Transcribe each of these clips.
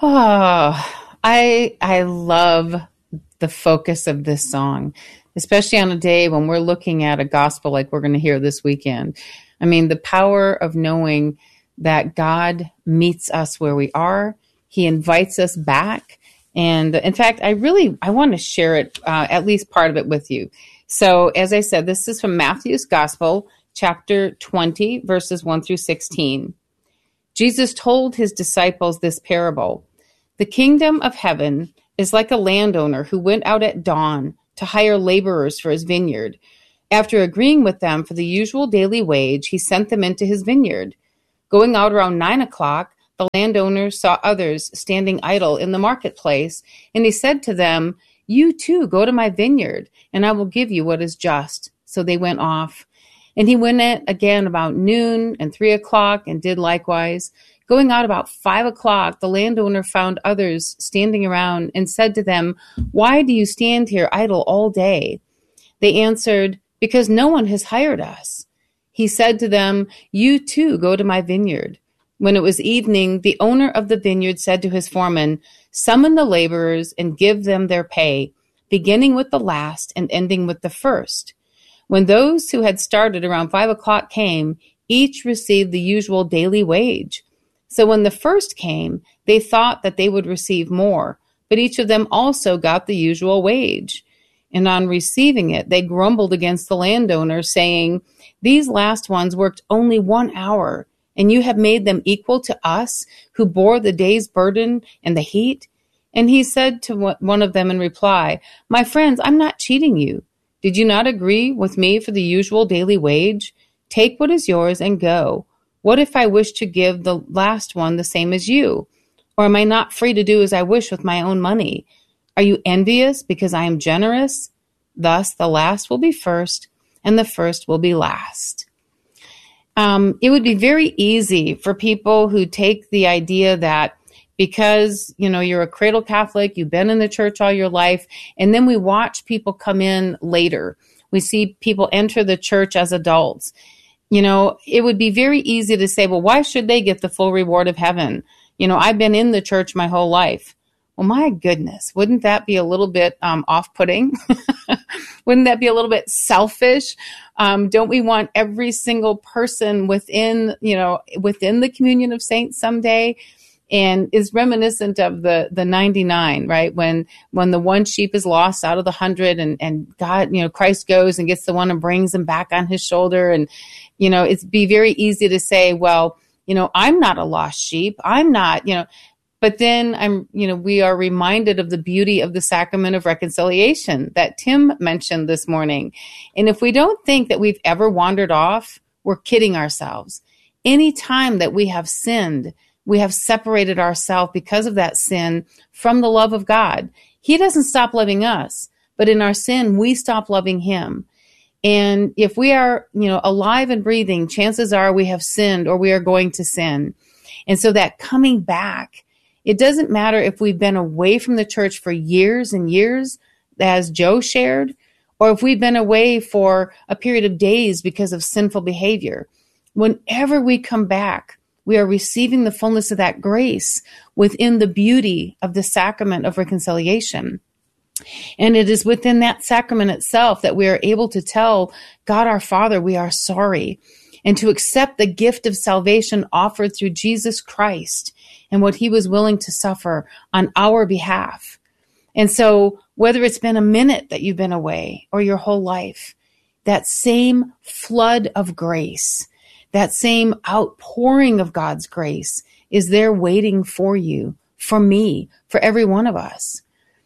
Oh, I love the focus of this song, especially on a day when we're looking at a gospel like we're going to hear this weekend. I mean, the power of knowing that God meets us where we are. He invites us back. And in fact, I want to share it, at least part of it with you. So as I said, this is from Matthew's Gospel, chapter 20, verses 1 through 16. Jesus told his disciples this parable. The kingdom of heaven is like a landowner who went out at dawn to hire laborers for his vineyard. After agreeing with them for the usual daily wage, he sent them into his vineyard. Going out around 9 o'clock, the landowner saw others standing idle in the marketplace, and he said to them, "You too go to my vineyard, and I will give you what is just." So they went off. And he went in again about noon and 3 o'clock and did likewise. Going out about 5 o'clock, the landowner found others standing around and said to them, "Why do you stand here idle all day?" They answered, "Because no one has hired us." He said to them, "You too go to my vineyard." When it was evening, the owner of the vineyard said to his foreman, "Summon the laborers and give them their pay, beginning with the last and ending with the first." When those who had started around 5 o'clock came, each received the usual daily wage. So when the first came, they thought that they would receive more, but each of them also got the usual wage. And on receiving it, they grumbled against the landowner, saying, "These last ones worked only 1 hour, and you have made them equal to us, who bore the day's burden and the heat." And he said to one of them in reply, "My friends, I'm not cheating you. Did you not agree with me for the usual daily wage? Take what is yours and go. What if I wish to give the last one the same as you? Or am I not free to do as I wish with my own money? Are you envious because I am generous? Thus the last will be first, and the first will be last." It would be very easy for people who take the idea that because, you're a cradle Catholic, you've been in the church all your life, and then we watch people come in later. We see people enter the church as adults. It would be very easy to say, well, why should they get the full reward of heaven? I've been in the church my whole life. Well, my goodness, wouldn't that be a little bit off-putting? Wouldn't that be a little bit selfish? Don't we want every single person within the communion of saints someday? And is reminiscent of the 99, right? When the one sheep is lost out of the 100 and God, Christ goes and gets the one and brings him back on his shoulder. And, it'd be very easy to say, well, I'm not a lost sheep. I'm not, but then we are reminded of the beauty of the sacrament of reconciliation that Tim mentioned this morning. And if we don't think that we've ever wandered off, we're kidding ourselves. Any time that we have sinned, we have separated ourselves because of that sin from the love of God. He doesn't stop loving us, but in our sin, we stop loving him. And if we are, alive and breathing, chances are we have sinned or we are going to sin. And so that coming back, it doesn't matter if we've been away from the church for years and years, as Joe shared, or if we've been away for a period of days because of sinful behavior. Whenever we come back, we are receiving the fullness of that grace within the beauty of the sacrament of reconciliation. And it is within that sacrament itself that we are able to tell God our Father we are sorry, and to accept the gift of salvation offered through Jesus Christ and what he was willing to suffer on our behalf. And so whether it's been a minute that you've been away or your whole life, that same flood of grace, that same outpouring of God's grace is there waiting for you, for me, for every one of us.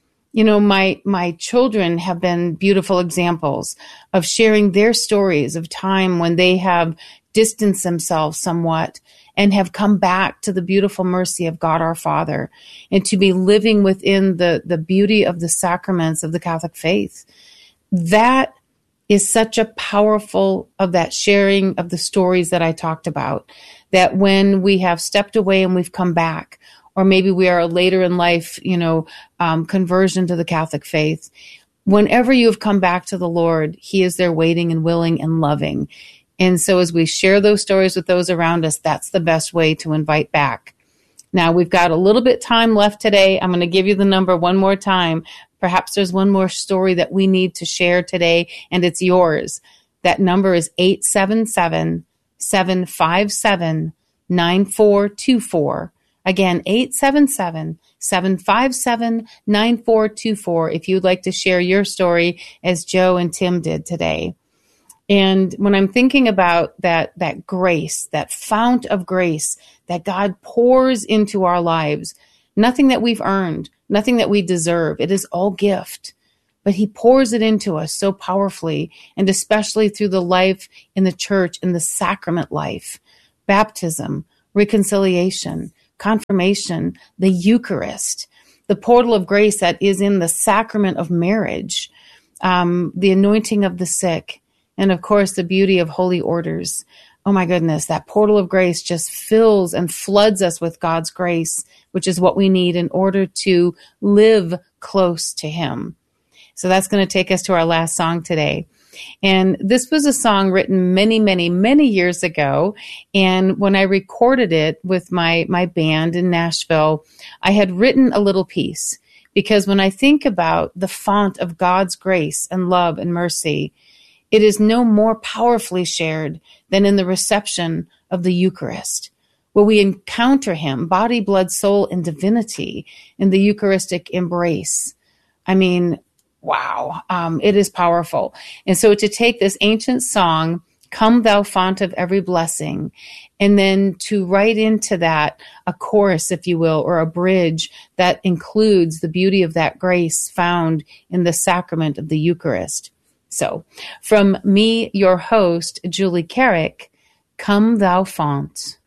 My children have been beautiful examples of sharing their stories of time when they have distanced themselves somewhat and have come back to the beautiful mercy of God our Father, and to be living within the beauty of the sacraments of the Catholic faith. That is such a powerful of that sharing of the stories that I talked about, that when we have stepped away and we've come back, or maybe we are later in life, conversion to the Catholic faith, whenever you have come back to the Lord, he is there waiting and willing and loving. And so as we share those stories with those around us, that's the best way to invite back. Now, we've got a little bit time left today. I'm going to give you the number one more time. Perhaps there's one more story that we need to share today, and it's yours. That number is 877-757-9424. Again, 877-757-9424 if you'd like to share your story as Joe and Tim did today. And when I'm thinking about that grace, that fount of grace that God pours into our lives, nothing that we've earned, nothing that we deserve, it is all gift. But he pours it into us so powerfully, and especially through the life in the church, in the sacrament life, baptism, reconciliation, confirmation, the Eucharist, the portal of grace that is in the sacrament of marriage, the anointing of the sick, and of course, the beauty of holy orders. Oh my goodness, that portal of grace just fills and floods us with God's grace, which is what we need in order to live close to him. So that's going to take us to our last song today. And this was a song written many, many, many years ago. And when I recorded it with my band in Nashville, I had written a little piece, because when I think about the font of God's grace and love and mercy, it is no more powerfully shared than in the reception of the Eucharist, where we encounter him, body, blood, soul, and divinity in the Eucharistic embrace. I mean, wow, it is powerful. And so to take this ancient song, Come Thou Font of Every Blessing, and then to write into that a chorus, if you will, or a bridge that includes the beauty of that grace found in the sacrament of the Eucharist. So, from me, your host, Julie Carrick, Come Thou Font.